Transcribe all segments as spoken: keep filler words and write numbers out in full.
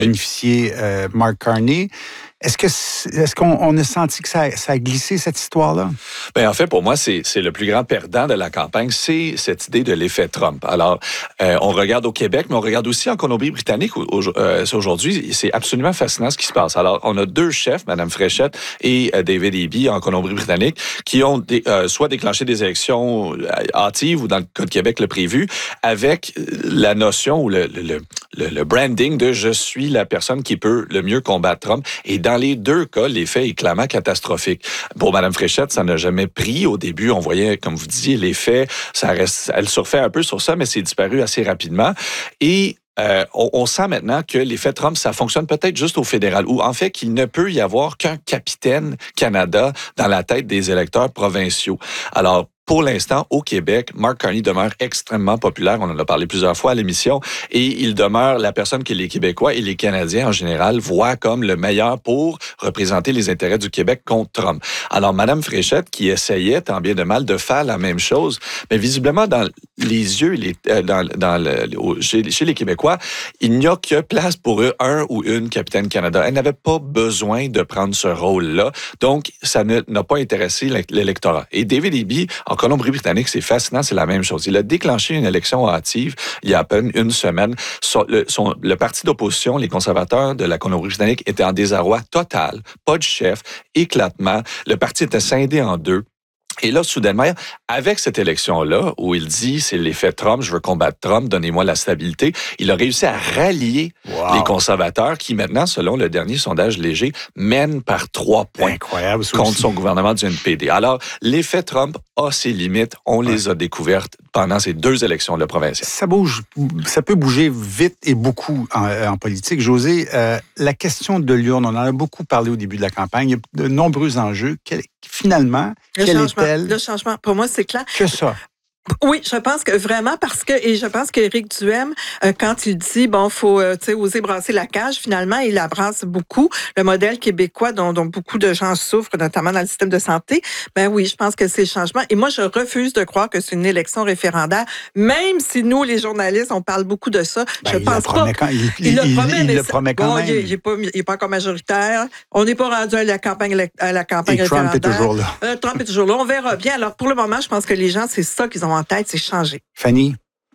bénéficier euh, Mark Carney. Est-ce que est-ce qu'on on a senti que ça, ça a glissé, cette histoire-là? Bien, en fait, pour moi, c'est, c'est le plus grand perdant de la campagne, c'est cette idée de l'effet Trump. Alors, euh, on regarde au Québec, mais on regarde aussi en Colombie-Britannique euh, aujourd'hui. C'est absolument fascinant ce qui se passe. Alors, on a deux chefs, Mme Fréchette et euh, David Eby en Colombie-Britannique, qui ont dé, euh, soit déclenché des élections hâtives ou, dans le cas de Québec, le prévu, avec la notion ou le, le, le, le branding de « je suis la personne qui peut le mieux combattre Trump ». Et dans les deux cas, l'effet est clairement catastrophique. Pour Mme Fréchette, ça n'a jamais pris. Au début, on voyait, comme vous disiez, l'effet, ça reste, elle surfait un peu sur ça, mais c'est disparu assez rapidement. Et Euh, on, on sent maintenant que l'effet Trump, ça fonctionne peut-être juste au fédéral, ou en fait qu'il ne peut y avoir qu'un capitaine Canada dans la tête des électeurs provinciaux. Alors, pour l'instant, au Québec, Mark Carney demeure extrêmement populaire. On en a parlé plusieurs fois à l'émission. Et il demeure la personne que les Québécois et les Canadiens en général voient comme le meilleur pour représenter les intérêts du Québec contre Trump. Alors, Mme Fréchette, qui essayait, tant bien de mal, de faire la même chose, mais visiblement, dans les yeux, les, euh, dans, dans le, chez, chez les Québécois, il n'y a que place pour eux, un ou une capitaine Canada. Elle n'avait pas besoin de prendre ce rôle-là. Donc, ça ne, n'a pas intéressé l'électorat. Et David Eby, en Colombie-Britannique, c'est fascinant, c'est la même chose. Il a déclenché une élection hâtive il y a à peine une semaine. Son, le, son, le parti d'opposition, les conservateurs de la Colombie-Britannique, étaient en désarroi total. Pas de chef, éclatement. Le parti était scindé en deux. Et là, soudainement, avec cette élection-là, où il dit, c'est l'effet Trump, je veux combattre Trump, donnez-moi la stabilité, il a réussi à rallier wow. les conservateurs qui, maintenant, selon le dernier sondage léger, mènent par trois points Incroyable, contre aussi. son gouvernement du N P D. Alors, l'effet Trump a ses limites. On ouais. les a découvertes pendant ces deux élections-de provinciales. Ça bouge, ça peut bouger vite et beaucoup en, en politique. José, euh, la question de l'urne, on en a beaucoup parlé au début de la campagne. Il y a de nombreux enjeux. Quel, finalement, le quel changement, est-elle? Le changement, pour moi, c'est clair. Que ça? Oui, je pense que vraiment parce que, et je pense qu'Éric Duhaime, euh, quand il dit, bon, faut, euh, tu sais, oser brasser la cage, finalement, il la brasse beaucoup. Le modèle québécois dont, dont beaucoup de gens souffrent, notamment dans le système de santé, ben oui, je pense que c'est le changement. Et moi, je refuse de croire que c'est une élection référendaire, même si nous, les journalistes, on parle beaucoup de ça. Ben, je il pense le promet pas. Quand, il, il, il le il, promet, il mais le promet quand bon, même. Il n'est pas, pas encore majoritaire. On n'est pas rendu à la campagne, à la campagne Et Trump référendaire. est toujours là. Euh, Trump est toujours là. On verra bien. Alors, pour le moment, je pense que les gens, c'est ça qu'ils ont en tête, c'est changer. Fanny?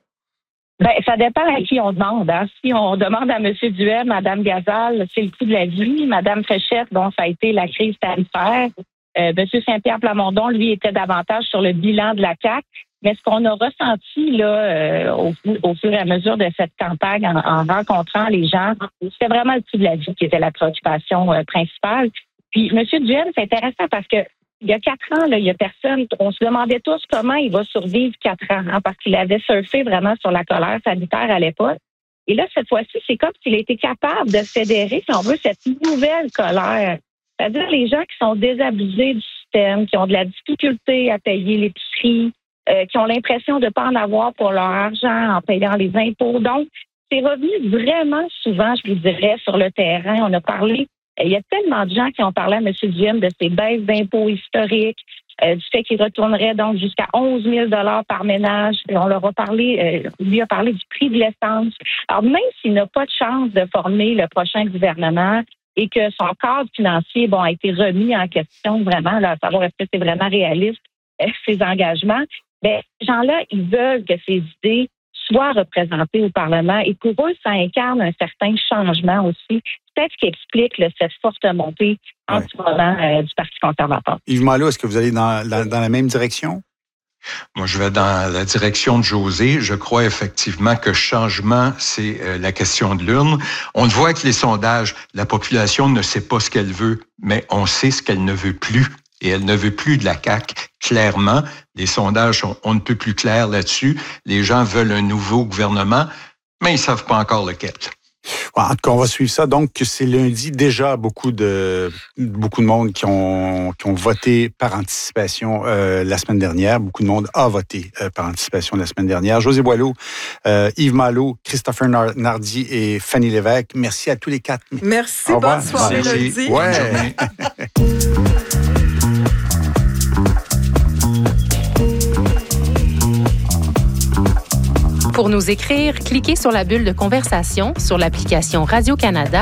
Ben, ça dépend à qui on demande. Hein. Si on demande à M. Duhaime, Mme Gazal, c'est le coût de la vie. Mme Fréchette, bon, ça a été la crise tarifaire. Euh, M. Saint-Pierre Plamondon, lui, était davantage sur le bilan de la C A Q. Mais ce qu'on a ressenti là euh, au, au fur et à mesure de cette campagne, en, en rencontrant les gens, c'était vraiment le coût de la vie qui était la préoccupation euh, principale. Puis, M. Duhaime, c'est intéressant parce que il y a quatre ans, là, il y a personne. On se demandait tous comment il va survivre quatre ans, hein, parce qu'il avait surfé vraiment sur la colère sanitaire à l'époque. Et là, cette fois-ci, c'est comme s'il était capable de fédérer, si on veut, cette nouvelle colère. C'est-à-dire les gens qui sont désabusés du système, qui ont de la difficulté à payer l'épicerie, euh, qui ont l'impression de ne pas en avoir pour leur argent en payant les impôts. Donc, c'est revenu vraiment souvent, je vous dirais, sur le terrain. On a parlé. Il y a tellement de gens qui ont parlé à M. Duhaime de ces baisses d'impôts historiques, euh, du fait qu'il retournerait donc jusqu'à onze mille dollars par ménage. Et on leur a parlé, euh, lui a parlé du prix de l'essence. Alors, même s'il n'a pas de chance de former le prochain gouvernement et que son cadre financier bon, a été remis en question vraiment, là, à savoir est-ce que c'est vraiment réaliste, euh, ses engagements, bien, ces gens-là, ils veulent que ces idées soient représentées au Parlement. Et pour eux, ça incarne un certain changement aussi. Peut-être ce qui explique là, cette forte montée en ce moment euh, du Parti conservateur. Yves Malo, est-ce que vous allez dans, dans, dans la même direction? Moi, je vais dans la direction de José. Je crois effectivement que changement, c'est euh, la question de l'urne. On le voit avec les sondages. La population ne sait pas ce qu'elle veut, mais on sait ce qu'elle ne veut plus. Et elle ne veut plus de la C A Q, clairement. Les sondages sont on ne peut plus clairs là-dessus. Les gens veulent un nouveau gouvernement, mais ils ne savent pas encore lequel. En tout cas, on va suivre ça. Donc, c'est lundi. Déjà, beaucoup de beaucoup de monde qui ont, qui ont voté par anticipation euh, la semaine dernière. Beaucoup de monde a voté euh, par anticipation la semaine dernière. José Boileau, euh, Yves Malo, Christopher Nardi et Fanny Lévesque. Merci à tous les quatre. Merci. Bonne soirée lundi. Ouais. Pour nous écrire, cliquez sur la bulle de conversation sur l'application Radio-Canada